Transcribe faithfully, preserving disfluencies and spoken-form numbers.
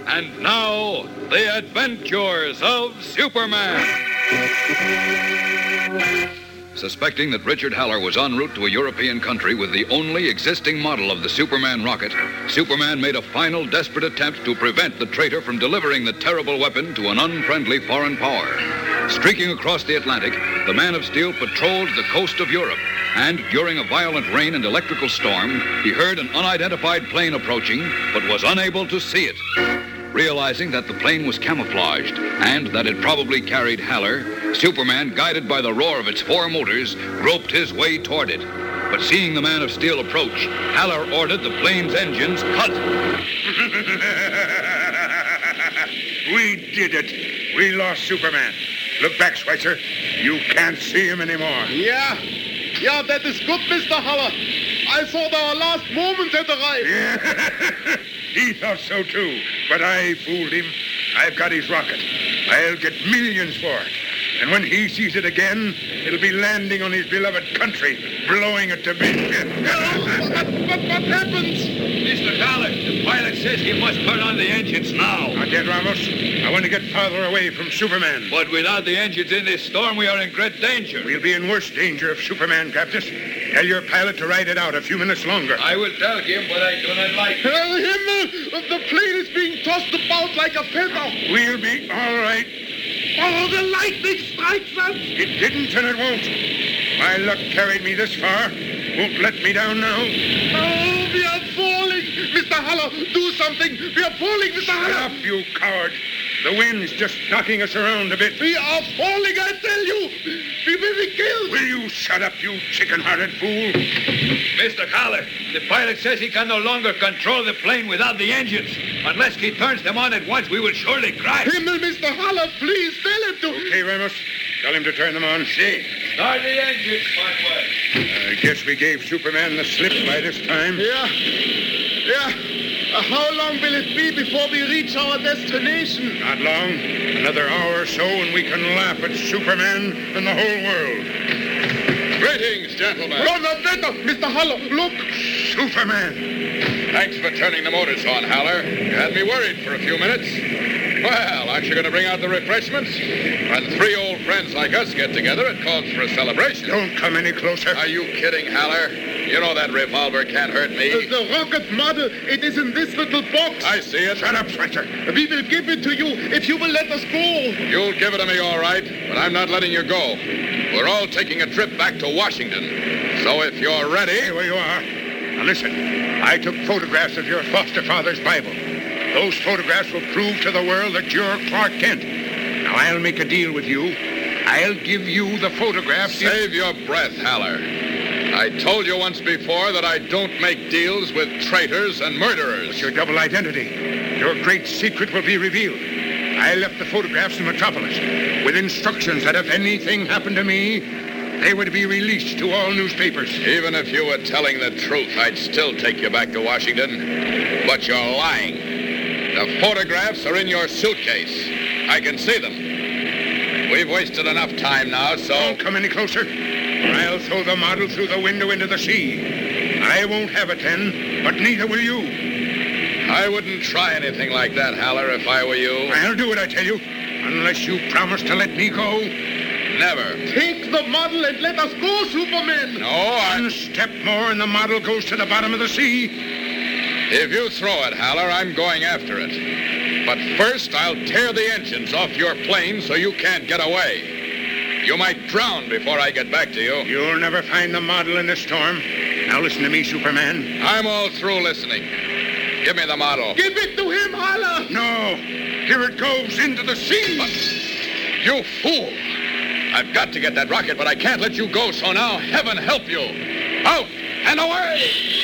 And now, the adventures of Superman. Suspecting that Richard Haller was en route to a European country with the only existing model of the Superman rocket, Superman made a final desperate attempt to prevent the traitor from delivering the terrible weapon to an unfriendly foreign power. Streaking across the Atlantic, the Man of Steel patrolled the coast of Europe, and during a violent rain and electrical storm, he heard an unidentified plane approaching, but was unable to see it. Realizing that the plane was camouflaged and that it probably carried Haller, Superman, guided by the roar of its four motors, groped his way toward it. But seeing the Man of Steel approach, Haller ordered the plane's engines cut. We did it. We lost Superman. Look back, Schweitzer. You can't see him anymore. Yeah. Yeah, that is good, Mister Haller. I thought our last moment had arrived. Yeah. He thought so, too. But I fooled him. I've got his rocket. I'll get millions for it. And when he sees it again, it'll be landing on his beloved country, blowing it to bits. what, what, what happens? Mister Haller, the pilot says he must turn on the engines now. Not yet, Ramos. I want to get farther away from Superman. But without the engines in this storm, we are in great danger. We'll be in worse danger if Superman grabs us. Tell your pilot to ride it out a few minings longer. I will tell him, but I do not like it. Herr Himmel! The plane is being tossed about like a feather. We'll be all right. Oh, the lightning strikes us! It didn't and it won't. My luck carried me this far. Won't let me down now. Oh, we are falling! Mister Haller, do something! We are falling, Mister Shut Haller! up, you coward. The wind's just knocking us around a bit. We are falling, I tell you! We will be killed! Will you shut up, you chicken-hearted fool? Mister Haller, the pilot says he can no longer control the plane without the engines. Unless he turns them on at once, we will surely crash. Himmel, Mister Haller, please tell him to... Okay, Ramos. Tell him to turn them on. See. Start the engines, Manuel. I guess we gave Superman the slip by this time. Yeah. Yeah. Uh, how long will it be before we reach our destination? Not long. Another hour or so, and we can laugh at Superman and the whole world. Greetings, gentlemen. Donnerwetter! Mister Haller, look! Superman! Thanks for turning the motors on, Haller. You had me worried for a few minutes. Well, aren't you going to bring out the refreshments? When three old friends like us get together, it calls for a celebration. Don't come any closer. Are you kidding, Haller? You know that revolver can't hurt me. Uh, the rocket model, it is in this little box. I see it. Shut up, Schweitzer. We will give it to you if you will let us go. You'll give it to me, all right, but I'm not letting you go. We're all taking a trip back to Washington. So if you're ready... Stay where you are. Now listen, I took photographs of your foster father's Bible. Those photographs will prove to the world that you're Clark Kent. Now I'll make a deal with you. I'll give you the photographs... Save your breath, Haller. I told you once before that I don't make deals with traitors and murderers. What's your double identity? Your great secret will be revealed. I left the photographs in Metropolis with instructions that if anything happened to me, they were to be released to all newspapers. Even if you were telling the truth, I'd still take you back to Washington. But you're lying. The photographs are in your suitcase. I can see them. We've wasted enough time now, so... Don't come any closer, or I'll throw the model through the window into the sea. I won't have it then, but neither will you. I wouldn't try anything like that, Haller, if I were you. I'll do it, I tell you, unless you promise to let me go. Never. Take the model and let us go, Superman. No, I... One step more and the model goes to the bottom of the sea. If you throw it, Haller, I'm going after it. But first, I'll tear the engines off your plane so you can't get away. You might drown before I get back to you. You'll never find the model in this storm. Now listen to me, Superman. I'm all through listening. Give me the model. Give it to him, Haller. No. Here it goes into the sea. But you fool. I've got to get that rocket, but I can't let you go, so now heaven help you. Out and away!